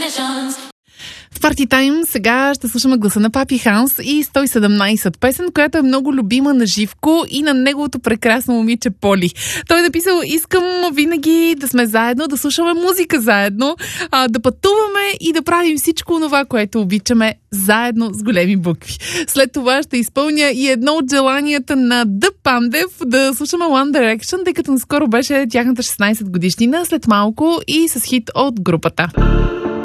В Party Time сега ще слушаме гласа на Папи Ханс и 117 песен, която е много любима на Живко и на неговото прекрасно момиче Поли. Той е написал: искам винаги да сме заедно, да слушаме музика заедно, да пътуваме и да правим всичко това, което обичаме заедно с големи букви. След това ще изпълня и едно от желанията на The Пандев да слушаме One Direction, тъй като наскоро беше тяхната 16 годишнина, след малко и с хит от групата.